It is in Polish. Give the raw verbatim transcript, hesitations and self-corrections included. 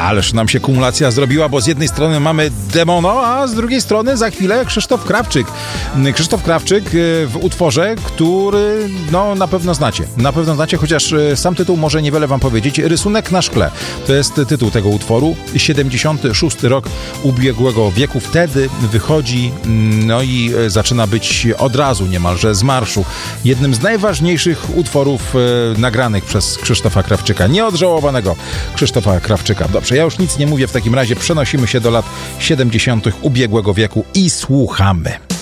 Ależ nam się kumulacja zrobiła, bo z jednej strony mamy Demono, a z drugiej strony za chwilę Krzysztof Krawczyk. Krzysztof Krawczyk w utworze, który no na pewno znacie. Na pewno znacie, chociaż sam tytuł może niewiele wam powiedzieć. Rysunek na szkle. To jest tytuł tego utworu. siedemdziesiąty szósty rok ubiegłego wieku. Wtedy wychodzi, no i zaczyna być od razu niemalże z marszu jednym z najważniejszych utworów e, nagranych przez Krzysztofa Krawczyka. Nieodżałowanego Krzysztofa Krawczyka. Dobrze, ja już nic nie mówię, w takim razie przenosimy się do lat siedemdziesiątych ubiegłego wieku i słuchamy.